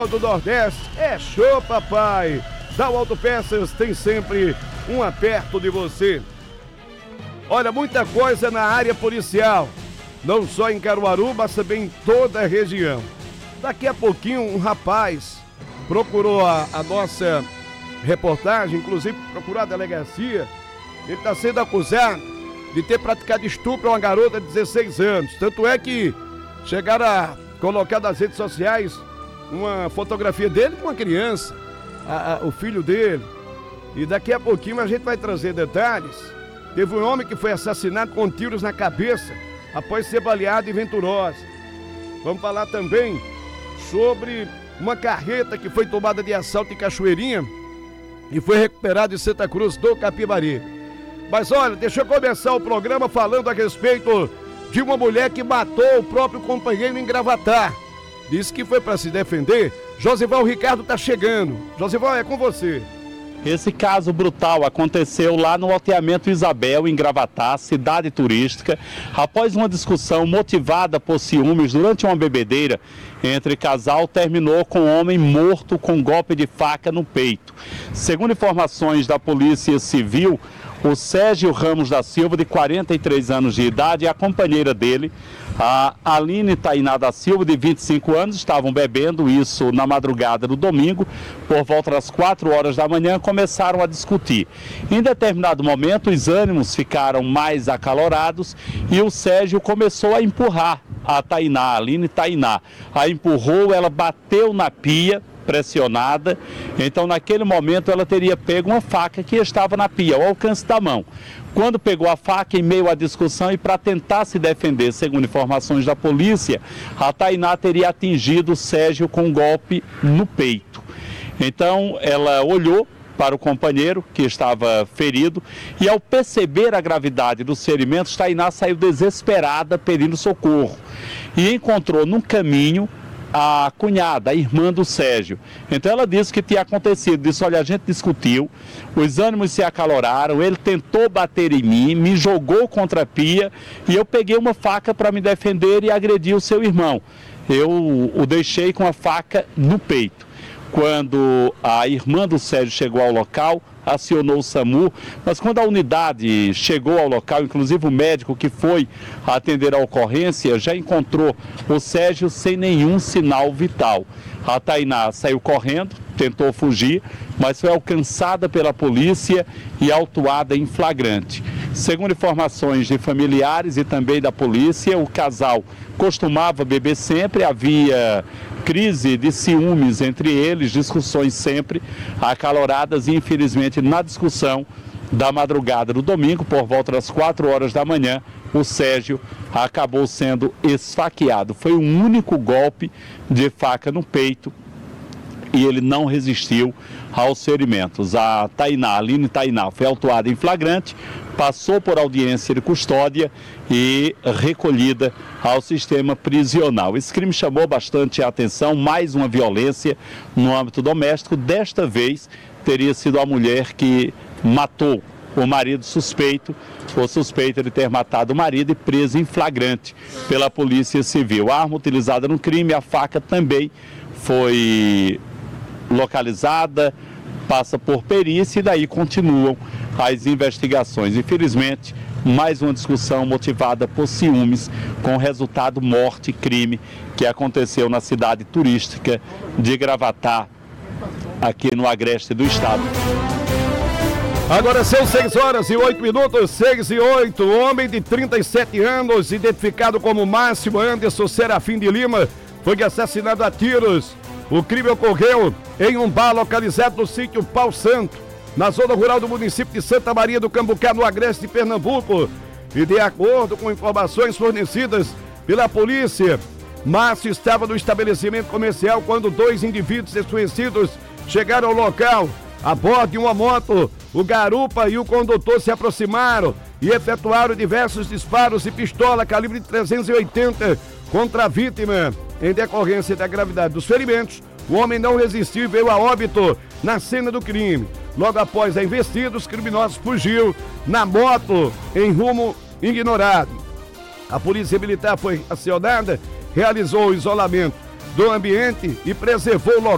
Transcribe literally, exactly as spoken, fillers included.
do Nordeste é show, papai. Dal Autopeças tem sempre um perto de você. Olha, muita coisa na área policial, não só em Caruaru, mas também em toda a região. Daqui a pouquinho um rapaz procurou a, a nossa reportagem, inclusive procurou a delegacia. Ele está sendo acusado de ter praticado estupro a uma garota de dezesseis anos. Tanto é que chegaram a colocar nas redes sociais uma fotografia dele com uma criança, a, a, o filho dele. E daqui a pouquinho a gente vai trazer detalhes. Teve um homem que foi assassinado com tiros na cabeça após ser baleado em Venturosa. Vamos falar também sobre uma carreta que foi tomada de assalto em Cachoeirinha e foi recuperada em Santa Cruz do Capibaribe. Mas olha, deixa eu começar o programa falando a respeito de uma mulher que matou o próprio companheiro em Gravatar. Disse que foi para se defender. Josival Ricardo tá chegando. Josival, é com você. Esse caso brutal aconteceu lá no loteamento Isabel, em Gravatar, cidade turística, após uma discussão motivada por ciúmes durante uma bebedeira entre casal, terminou com um homem morto com golpe de faca no peito. Segundo informações da Polícia Civil, o Sérgio Ramos da Silva, de quarenta e três anos de idade, e a companheira dele, a Aline Tainá da Silva, de vinte e cinco anos, estavam bebendo, isso na madrugada do domingo. Por volta das quatro horas da manhã, começaram a discutir. Em determinado momento, os ânimos ficaram mais acalorados e o Sérgio começou a empurrar a Tainá, a Aline Tainá. A empurrou, ela bateu na pia, pressionada, então naquele momento ela teria pego uma faca que estava na pia, ao alcance da mão. Quando pegou a faca, em meio à discussão e para tentar se defender, segundo informações da polícia, a Tainá teria atingido o Sérgio com um golpe no peito. Então ela olhou para o companheiro, que estava ferido, e ao perceber a gravidade dos ferimentos, Tainá saiu desesperada pedindo socorro e encontrou no caminho a cunhada, a irmã do Sérgio. Então ela disse que tinha acontecido, disse: olha, a gente discutiu, os ânimos se acaloraram, ele tentou bater em mim, me jogou contra a pia e eu peguei uma faca para me defender e agredi o seu irmão. Eu o deixei com a faca no peito. Quando a irmã do Sérgio chegou ao local, acionou o SAMU, mas quando a unidade chegou ao local, inclusive o médico que foi atender a ocorrência, já encontrou o Sérgio sem nenhum sinal vital. A Tainá saiu correndo, tentou fugir, mas foi alcançada pela polícia e autuada em flagrante. Segundo informações de familiares e também da polícia, o casal costumava beber sempre, havia crise de ciúmes entre eles, discussões sempre acaloradas e, infelizmente, na discussão da madrugada do domingo, por volta das quatro horas da manhã, o Sérgio acabou sendo esfaqueado. Foi o único golpe de faca no peito e ele não resistiu aos ferimentos. A Tainá, a Aline Tainá, foi autuada em flagrante, passou por audiência de custódia e recolhida ao sistema prisional. Esse crime chamou bastante a atenção, mais uma violência no âmbito doméstico. Desta vez teria sido a mulher que matou o marido suspeito, ou suspeita de ter matado o marido, e preso em flagrante pela Polícia Civil. A arma utilizada no crime, a faca, também foi localizada, passa por perícia e daí continuam as investigações. Infelizmente, mais uma discussão motivada por ciúmes, com resultado morte e crime, que aconteceu na cidade turística de Gravatar, aqui no agreste do estado. Agora são seis horas e oito minutos, seis e oito. O homem de trinta e sete anos, identificado como Márcio Anderson Serafim de Lima, foi assassinado a tiros. O crime ocorreu em um bar localizado no sítio Pau Santo, na zona rural do município de Santa Maria do Cambucá, no agreste de Pernambuco. E de acordo com informações fornecidas pela polícia, Márcio estava no estabelecimento comercial quando dois indivíduos desconhecidos chegaram ao local. A bordo de uma moto, o garupa e o condutor se aproximaram e efetuaram diversos disparos de pistola calibre trezentos e oitenta contra a vítima. Em decorrência da gravidade dos ferimentos, o homem não resistiu e veio a óbito na cena do crime. Logo após a investida, os criminosos fugiu na moto em rumo ignorado. A polícia militar foi acionada, realizou o isolamento do ambiente e preservou o local